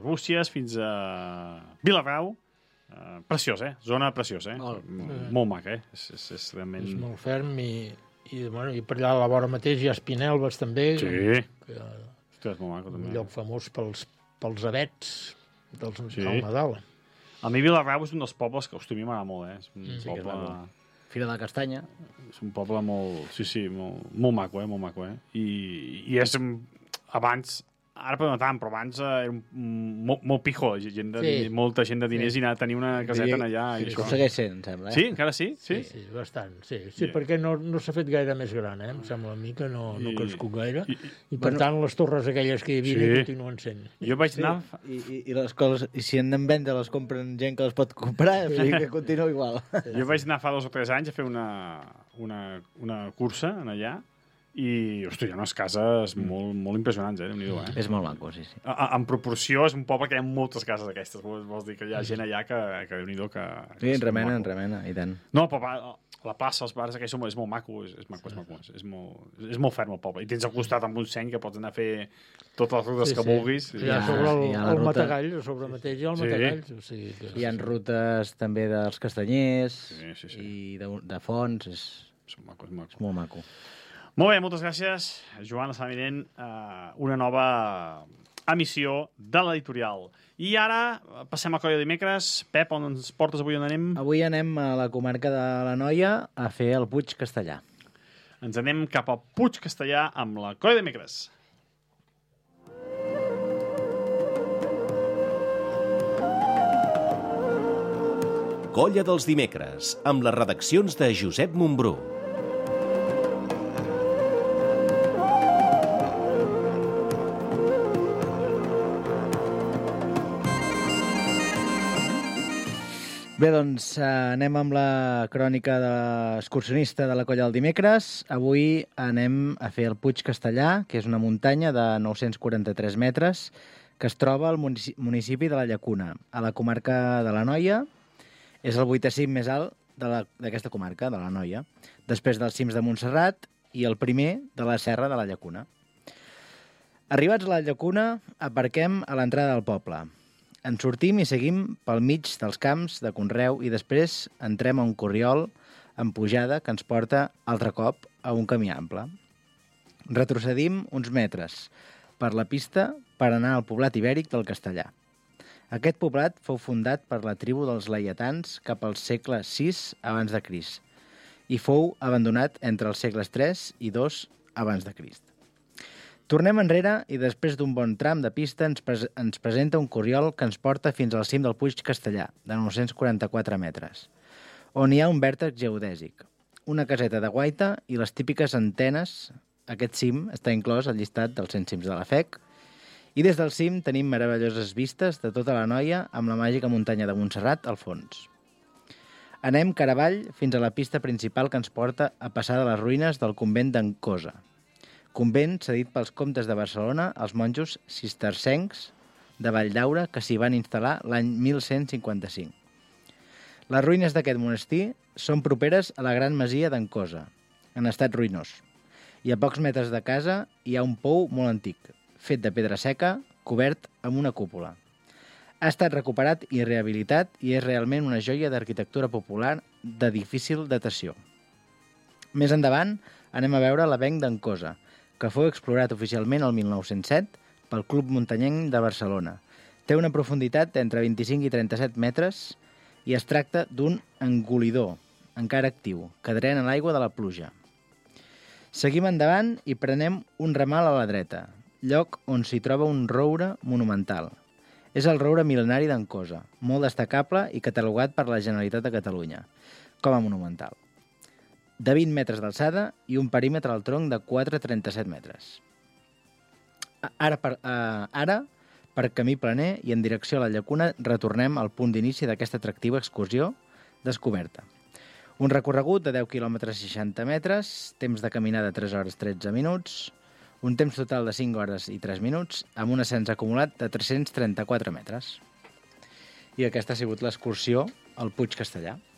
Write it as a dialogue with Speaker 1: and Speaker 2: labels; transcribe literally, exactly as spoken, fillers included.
Speaker 1: Arbúcies fins a Viladrau. Uh, preciós, eh? Zona preciosa, eh?
Speaker 2: Molt,
Speaker 1: molt, molt maca, eh? És, és, és realment...
Speaker 3: És molt ferm i, i, bueno, i per allà a la vora mateix hi ha Espinelves, també.
Speaker 1: Sí.
Speaker 3: Que,
Speaker 1: Hosti, és molt maco, també.
Speaker 3: un lloc famós pels, pels avets del
Speaker 1: Sí.
Speaker 3: Nadal.
Speaker 1: A mi Viladrau és un dels pobles que, hosti, a mi m'agrada molt, eh? És un
Speaker 2: Sí, que és
Speaker 1: poble...
Speaker 2: maco. Fira de Castanya.
Speaker 1: És un poble molt... Sí, sí, molt, molt maco, eh? Molt maco, eh? I, i és... Abans... Ara per no tant, però abans eh, era un, molt, molt pijo, gent de,
Speaker 3: Sí.
Speaker 1: diners, molta gent de diners
Speaker 3: Sí.
Speaker 1: i anar a tenir una caseta allà. I
Speaker 2: Sí,
Speaker 1: això.
Speaker 2: ho segueix sent, em sembla. Eh?
Speaker 1: Sí, encara sí? Sí?
Speaker 3: Sí, sí, bastant, sí. Sí,
Speaker 1: Sí.
Speaker 3: perquè no, no s'ha fet gaire més gran, eh? Em sembla a mi que no, no ha
Speaker 1: I-
Speaker 3: crescut gaire.
Speaker 1: i-
Speaker 3: I, I per
Speaker 2: bueno,
Speaker 3: tant, les torres aquelles que hi havia
Speaker 1: Sí.
Speaker 3: sí. continuen sent.
Speaker 1: Jo vaig
Speaker 2: Sí,
Speaker 1: anar...
Speaker 2: i, i, i, les coses, i si en venda les compren gent que les pot comprar, o sigui que continua igual.
Speaker 1: Jo vaig anar fa dos o tres anys a fer una, una, una cursa en allà i, hosti, hi ha unes cases molt, molt impressionants, eh? Déu-n'hi-do, eh?
Speaker 2: És molt maco, sí, sí.
Speaker 1: A, a, en proporció és un poble que hi ha moltes cases d'aquestes. Vols, vols dir que hi ha gent allà que, que Déu-n'hi-do, que... que
Speaker 2: Sí,
Speaker 1: és
Speaker 2: en remena,
Speaker 1: maco.
Speaker 2: en remena, i tant.
Speaker 1: No, però va, la plaça, els bars, aquells són, és molt maco, és, és maco, és maco, és, és, molt, és molt ferm el poble. I tens al costat amb un seny que pots anar a fer totes les rutes
Speaker 3: Sí,
Speaker 1: que
Speaker 3: sí.
Speaker 1: vulguis.
Speaker 3: Allà
Speaker 2: Ja,
Speaker 3: sobre el,
Speaker 2: hi ha la
Speaker 3: el
Speaker 2: ruta.
Speaker 3: Matagall, a sobre mateix hi ha el
Speaker 1: Sí.
Speaker 3: Matagall. O sigui que...
Speaker 2: Hi ha rutes també dels castanyers
Speaker 1: Sí, sí, sí.
Speaker 2: i de, de fons, és,
Speaker 1: És maco, és maco.
Speaker 2: és molt maco.
Speaker 1: Molt bé, moltes gràcies, Joan, la evident, uh, una nova emissió de l'editorial. I ara eh, passem a Colla dimecres. Pep, on ens portes avui, on anem?
Speaker 2: Avui anem a la comarca de la Noia a fer el Puig Castellà.
Speaker 1: Ens anem cap a Puig Castellà amb la Colla dimecres.
Speaker 4: Colla dels dimecres, amb les redaccions de Josep Montbrú.
Speaker 2: Bé, doncs eh, anem amb la crònica de l'excursionista de la Colla del dimecres. Avui anem a fer el Puig Castellà, que és una muntanya de nou-cents quaranta-tres metres que es troba al munici- municipi de la Llacuna, a la comarca de la Noia. És el vuitè cim més alt de la- d'aquesta comarca, de la Noia, després dels cims de Montserrat i el primer de la Serra de la Llacuna. Arribats a la Llacuna, aparquem a l'entrada del poble. Ens sortim i seguim pel mig dels camps de conreu i després entrem a un corriol en pujada que ens porta altre cop a un camí ample. Retrocedim uns metres per la pista per anar al poblat ibèric del Castellà. Aquest poblat fou fundat per la tribu dels laietans cap al segle sis abans de Crist i fou abandonat entre els segles tres i dos abans de Crist. Tornem enrere i després d'un bon tram de pista ens, pres ens presenta un corriol que ens porta fins al cim del Puig Castellà, de nou-cents quaranta-quatre metres, on hi ha un vèrtex geodèsic, una caseta de guaita i les típiques antenes. Aquest cim està inclòs al llistat dels cent cims de la F E C, i des del cim tenim meravelloses vistes de tota la Noia amb la màgica muntanya de Montserrat al fons. Anem cara avall fins a la pista principal que ens porta a passar de les ruïnes del convent d'Ancosa, convent cedit pels comtes de Barcelona als monjos cistercencs de Valldaura que s'hi van instal·lar l'any mil cent cinquanta-cinc. Les ruïnes d'aquest monestir són properes a la gran masia d'Ancosa, en estat ruïnós, i a pocs metres de casa hi ha un pou molt antic, fet de pedra seca, cobert amb una cúpula. Ha estat recuperat i rehabilitat i és realment una joia d'arquitectura popular de difícil datació. Més endavant anem a veure l'avenc d'Ancosa, que fou explorat oficialment el mil nou-cents set pel Club Muntanyenc de Barcelona. Té una profunditat entre vint-i-cinc i trenta-set metres i es tracta d'un engolidor, encara actiu, que drena l'aigua de la pluja. Seguim endavant i prenem un ramal a la dreta, lloc on s'hi troba un roure monumental. És el roure mil·lenari d'Ancosa, molt destacable i catalogat per la Generalitat de Catalunya, com a monumental, de vint metres d'alçada i un perímetre al tronc de quatre coma trenta-set metres. Ara per, uh, ara, per camí planer i en direcció a la Llacuna, retornem al punt d'inici d'aquesta atractiva excursió descoberta. Un recorregut de deu quilòmetres i seixanta metres, temps de caminar de tres hores tretze minuts, un temps total de cinc hores i tres minuts, amb un ascens acumulat de tres-cents trenta-quatre metres. I aquesta ha sigut l'excursió al Puig Castellà.